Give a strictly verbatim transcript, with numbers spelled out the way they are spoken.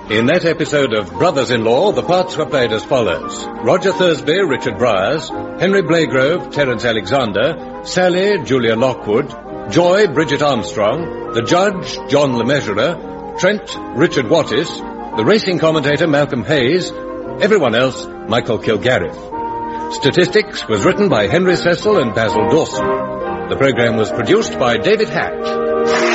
In that episode of Brothers-in-Law, the parts were played as follows. Roger Thursby, Richard Bryars, Henry Blagrove, Terence Alexander, Sally, Julia Lockwood, Joy, Bridget Armstrong, the Judge, John LeMessurier, Trent, Richard Wattis, the racing commentator, Malcolm Hayes, everyone else, Michael Kilgareth. Statistics was written by Henry Cecil and Basil Dawson. The program was produced by David Hatch.